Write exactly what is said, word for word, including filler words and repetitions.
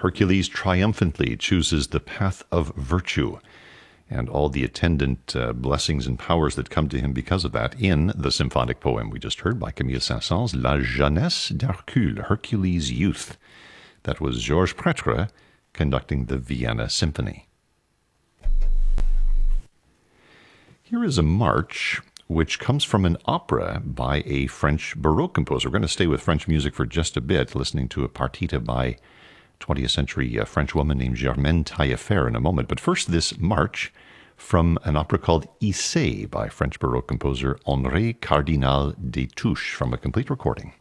Hercules triumphantly chooses the path of virtue and all the attendant uh, blessings and powers that come to him because of that in the symphonic poem we just heard by Camille Saint-Saëns, La Jeunesse d'Hercule, Hercules' Youth. That was Georges Prêtre conducting the Vienna Symphony. Here is a march which comes from an opera by a French Baroque composer. We're going to stay with French music for just a bit, listening to a partita by twentieth century uh, French woman named Germaine Taillefer in a moment. But first, this march from an opera called Issei by French Baroque composer Henri Cardinal Destouches from a complete recording.